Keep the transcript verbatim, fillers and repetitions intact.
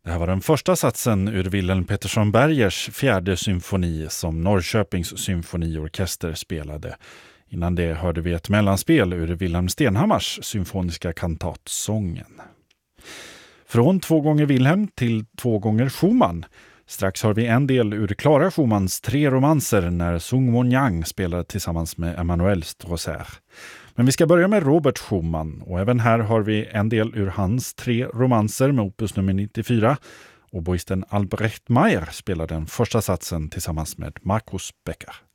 Det här var den första satsen ur Wilhelm Pettersson Bergers fjärde symfoni som Norrköpings symfoniorkester spelade. Innan det hörde vi ett mellanspel ur Wilhelm Stenhammars symfoniska kantat Sången. Från två gånger Wilhelm till två gånger Schumann. Strax har vi en del ur Clara Schumanns tre romanser när Sung Won Yang spelade tillsammans med Emmanuel Strosser. Men vi ska börja med Robert Schumann och även här har vi en del ur hans tre romanser med opus nummer nittiofyra. Och boisten Albrecht Meyer spelar den första satsen tillsammans med Markus Becker.